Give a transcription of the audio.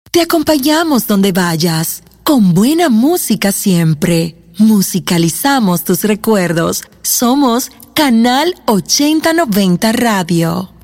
Te acompañamos donde vayas, con buena música siempre. Musicalizamos tus recuerdos. Somos Canal 8090 Radio.